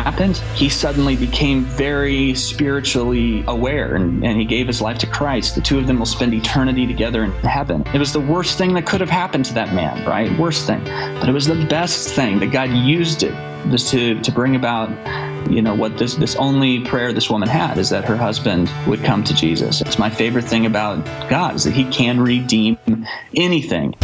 happened, he suddenly became very spiritually aware, and he gave his life to Christ. The two of them will spend eternity together in heaven. It was the worst thing that could have happened to that man, right? Worst thing. But it was the best thing, that God used it just to bring about, what this only prayer this woman had, is that her husband would come to Jesus. It's my favorite thing about God, is that he can redeem anything.